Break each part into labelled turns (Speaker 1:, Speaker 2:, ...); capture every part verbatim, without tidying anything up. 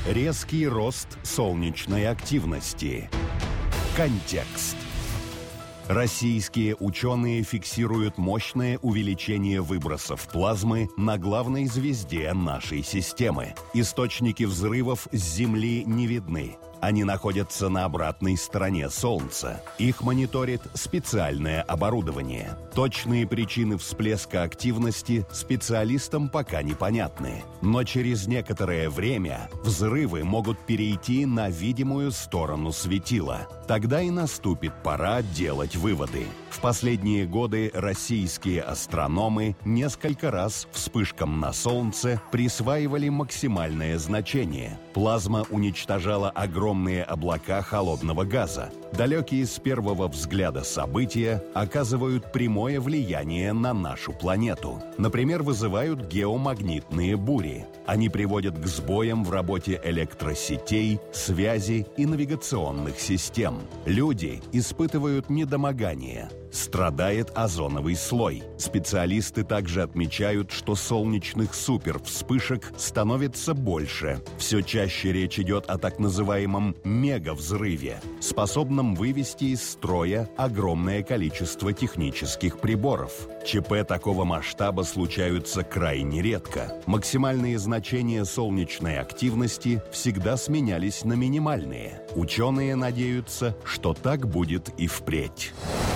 Speaker 1: Резкий рост солнечной активности. Контекст. Российские ученые фиксируют мощное увеличение выбросов плазмы на главной звезде нашей системы. Источники взрывов с Земли не видны. Они находятся на обратной стороне Солнца. Их мониторит специальное оборудование. Точные причины всплеска активности специалистам пока непонятны. Но через некоторое время взрывы могут перейти на видимую сторону светила. Тогда и наступит пора делать выводы. В последние годы российские астрономы несколько раз вспышкам на Солнце присваивали максимальное значение. Плазма уничтожала огромные облака холодного газа. Далекие с первого взгляда события оказывают прямое влияние на нашу планету. Например, вызывают геомагнитные бури. Они приводят к сбоям в работе электросетей, связи и навигационных систем. Люди испытывают недомогание. Страдает озоновый слой. Специалисты также отмечают, что солнечных супервспышек становится больше. Все чаще речь идет о так называемом мегавзрыве, способном вывести из строя огромное количество технических приборов. ЧП такого масштаба случаются крайне редко. Максимальные значения солнечной активности всегда сменялись на минимальные. Ученые надеются, что так будет и впредь.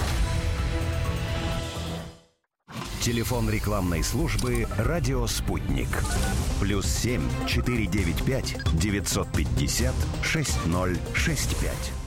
Speaker 2: Телефон рекламной службы «Радио Спутник». Плюс семь четыре девять пять девятьсот пятьдесят шесть ноль шесть пять.